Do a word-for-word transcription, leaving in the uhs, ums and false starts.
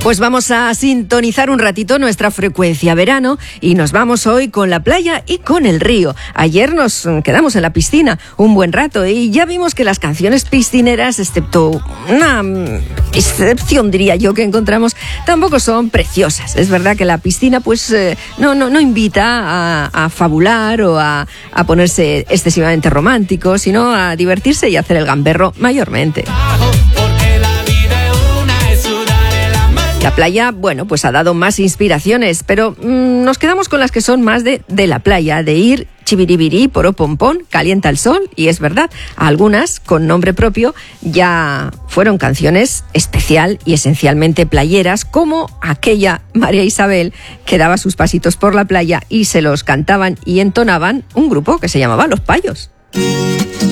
Pues vamos a sintonizar un ratito nuestra frecuencia verano y nos vamos hoy con la playa y con el río. Ayer nos quedamos en la piscina un buen rato y ya vimos que las canciones piscineras, excepto una excepción diría yo que encontramos, tampoco son preciosas. Es verdad que la piscina pues eh, no, no, no invita a, a fabular o a, a ponerse excesivamente romántico, sino a divertirse y hacer el gamberro mayormente. La playa, bueno, pues ha dado más inspiraciones, pero mmm, nos quedamos con las que son más de, de la playa, de ir chibiribirí, poro pompón, calienta el sol, y es verdad, algunas con nombre propio ya fueron canciones especial y esencialmente playeras, como aquella María Isabel que daba sus pasitos por la playa y se los cantaban y entonaban un grupo que se llamaba Los Payos.